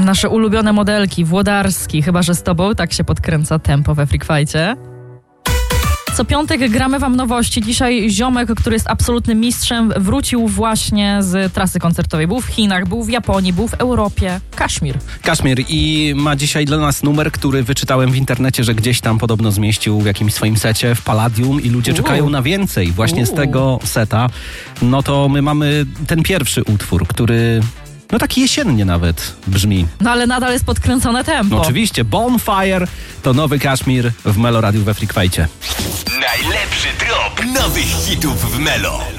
nasze ulubione modelki, Włodarski, chyba że z tobą, tak się podkręca tempo we Freak Fight'cie. Co piątek gramy wam nowości. Dzisiaj ziomek, który jest absolutnym mistrzem, wrócił właśnie z trasy koncertowej. Był w Chinach, był w Japonii, był w Europie. Kaszmir I ma dzisiaj dla nas numer, który wyczytałem w internecie, że gdzieś tam podobno zmieścił w jakimś swoim secie w Palladium i ludzie czekają na więcej właśnie z tego seta. No to my mamy ten pierwszy utwór, który... No tak jesiennie nawet brzmi. No ale nadal jest podkręcone tempo. No oczywiście, Bonfire to nowy Kaszmir w Melo Radiu we Freak Fight'cie. Najlepszy drop nowych hitów w Melo.